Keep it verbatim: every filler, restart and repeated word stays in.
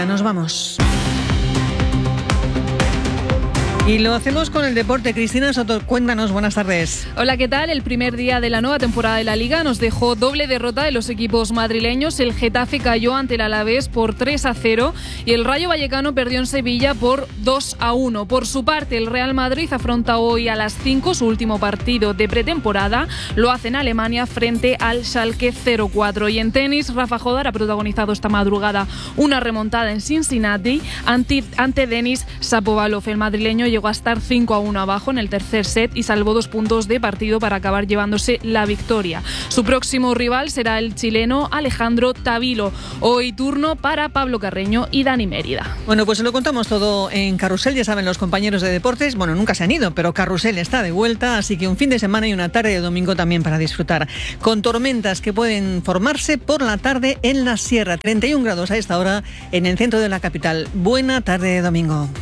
Nos vamos. Y lo hacemos con el deporte. Cristina Soto, cuéntanos, buenas tardes. Hola, ¿qué tal? El primer día de la nueva temporada de la Liga nos dejó doble derrota de los equipos madrileños. El Getafe cayó ante el Alavés por tres a cero y el Rayo Vallecano perdió en Sevilla por dos a uno. Por su parte, el Real Madrid afronta hoy a las cinco su último partido de pretemporada. Lo hace en Alemania frente al Schalke cero cuatro. Y en tenis, Rafa Jodar ha protagonizado esta madrugada una remontada en Cincinnati ante, ante Denis Shapovalov. El madrileño llegó a estar cinco a uno abajo en el tercer set y salvó dos puntos de partido para acabar llevándose la victoria. Su próximo rival será el chileno Alejandro Tavilo. Hoy turno para Pablo Carreño y Dani Mérida. Bueno, pues se lo contamos todo en Carrusel, ya saben los compañeros de deportes, bueno, nunca se han ido, pero Carrusel está de vuelta, así que un fin de semana y una tarde de domingo también para disfrutar. Con tormentas que pueden formarse por la tarde en la sierra, treinta y un grados a esta hora en el centro de la capital. Buena tarde de domingo.